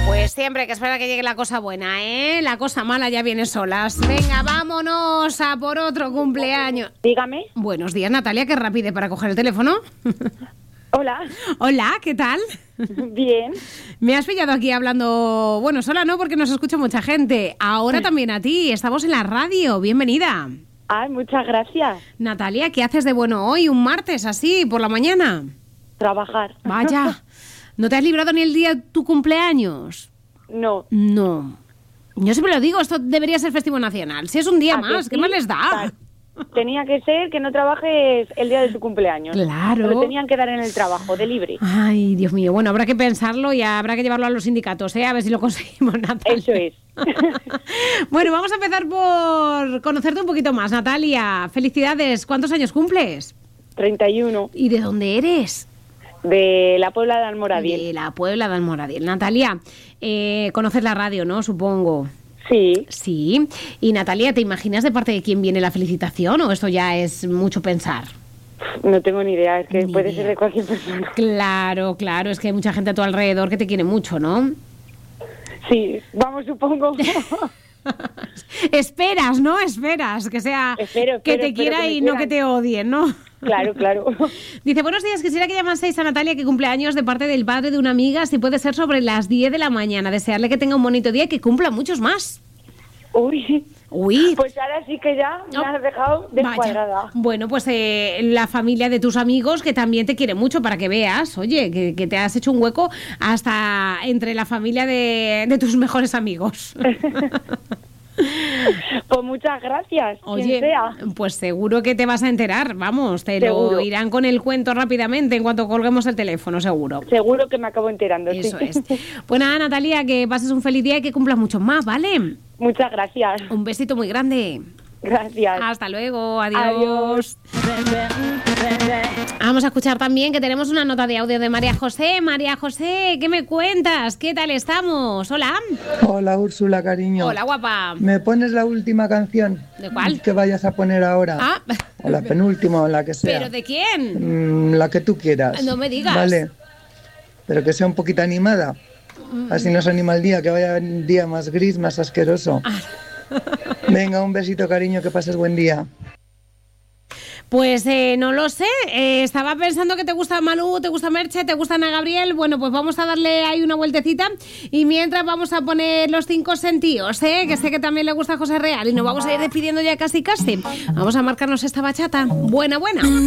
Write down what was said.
Pues siempre hay que esperar a que llegue la cosa buena, ¿eh? La cosa mala ya viene solas. Venga, vámonos a por otro cumpleaños. Dígame. Buenos días, Natalia, qué rápide para coger el teléfono. Hola. Hola, ¿qué tal? Bien. Me has pillado aquí hablando... Bueno, sola no, porque nos escucha mucha gente. Ahora también a ti, estamos en la radio. Bienvenida. Ay, muchas gracias. Natalia, ¿qué haces de bueno hoy, un martes, así, por la mañana? Trabajar. Vaya, ¿no te has librado ni el día de tu cumpleaños? No. No. Yo siempre lo digo, esto debería ser festivo nacional. Si es un día más, ¿qué más les da? Tenía que ser que no trabajes el día de tu cumpleaños. Claro. Lo tenían que dar en el trabajo, de libre. Ay, Dios mío. Bueno, habrá que pensarlo y habrá que llevarlo a los sindicatos, ¿eh? A ver si lo conseguimos, Natalia. Eso es. Bueno, vamos a empezar por conocerte un poquito más, Natalia. Felicidades. ¿Cuántos años cumples? 31. ¿Y de dónde eres? De la Puebla de Almoradiel. De la Puebla de Almoradiel. Natalia, conoces la radio, ¿no? Supongo. Sí. Sí. Y Natalia, ¿te imaginas de parte de quién viene la felicitación o esto ya es mucho pensar? No tengo ni idea, es que Ni puede idea. ser de cualquier persona. Claro, claro, es que hay mucha gente a tu alrededor que te quiere mucho, ¿no? Sí, vamos, supongo. Esperas, ¿no? Esperas que sea Espero que te quiera que me y no quieran. que te odien, ¿no? Claro, claro. Dice, buenos días, quisiera que llamaseis a Natalia que cumple años de parte del padre de una amiga, si puede ser sobre las 10 de la mañana. Desearle que tenga un bonito día y que cumpla muchos más. Uy. Uy. Pues ahora sí que ya me has dejado descuadrada. Vaya. Bueno, pues la familia de tus amigos que también te quiere mucho para que veas, oye, que te has hecho un hueco hasta entre la familia de tus mejores amigos. Pues muchas gracias. Oye, quien sea. pues seguro que te vas a enterar, vamos, te Seguro. lo irán con el cuento rápidamente en cuanto colguemos el teléfono, seguro. Seguro que me acabo enterando. Eso sí. es. Pues nada, Natalia, que pases un feliz día y que cumplas muchos más, ¿vale? Muchas gracias. Un besito muy grande. Gracias. Hasta luego, adiós. Adiós. Vamos a escuchar también que tenemos una nota de audio de María José. María José, ¿qué me cuentas? ¿Qué tal estamos? Hola. Hola Úrsula, cariño. Hola, guapa. ¿Me pones la última canción? ¿De cuál? Que vayas a poner ahora. Ah, O la penúltima, o la que sea. ¿pero de quién? La que tú quieras. No me digas. Vale. Pero que sea un poquito animada. Así nos anima el día, que vaya un día más gris, más asqueroso. Venga, un besito, cariño, que pases buen día. Pues no lo sé, estaba pensando que te gusta Malú, te gusta Merche, te gusta Ana Gabriel. Bueno, pues vamos a darle ahí una vueltecita y mientras vamos a poner los 5 sentidos, que sé que también le gusta a José Real y nos vamos a ir despidiendo ya casi. Vamos a marcarnos esta bachata, buena.